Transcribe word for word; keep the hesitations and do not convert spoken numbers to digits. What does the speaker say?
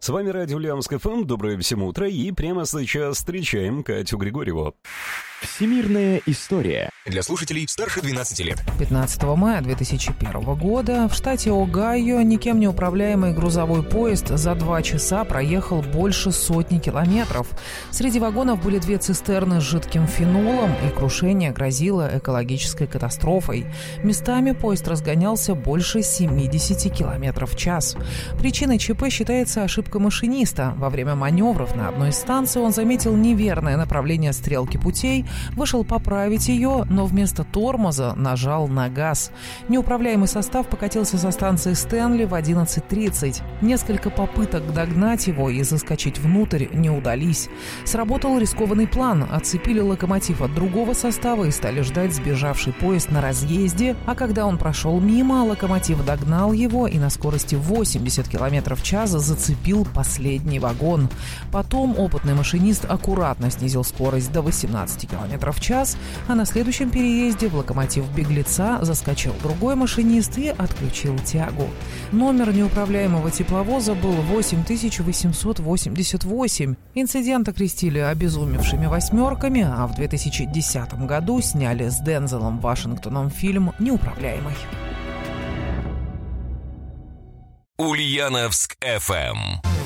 С вами радио Ульяновск эф эм. Доброе всем утро. И прямо сейчас встречаем Катю Григорьеву. Всемирная история. Для слушателей старше двенадцати лет. пятнадцатого мая две тысячи первого года в штате Огайо никем не управляемый грузовой поезд за два часа проехал больше сотни километров. Среди вагонов были две цистерны с жидким фенолом, и крушение грозило экологической катастрофой. Местами поезд разгонялся больше семидесяти километров в час. Причиной ЧП считается ошибка машиниста. Во время маневров на одной из станций он заметил неверное направление стрелки путей, вышел поправить ее, но вместо тормоза нажал на газ. Неуправляемый состав покатился со станции Стэнли в одиннадцать тридцать. Несколько попыток догнать его и заскочить внутрь не удались. Сработал рискованный план. Отцепили локомотив от другого состава и стали ждать сбежавший поезд на разъезде, а когда он прошел мимо, локомотив догнал его и на скорости восемьдесят километров в час зацепил последний вагон. Потом опытный машинист аккуратно снизил скорость до восемнадцати километров в час, а на следующем переезде в локомотив беглеца заскочил другой машинист и отключил тягу. Номер неуправляемого тепловоза был восемь тысяч восемьсот восемьдесят восемь. Инцидент окрестили обезумевшими восьмерками, а в две тысячи десятом году сняли с Дензелом Вашингтоном фильм «Неуправляемый». Ульяновск эф эм.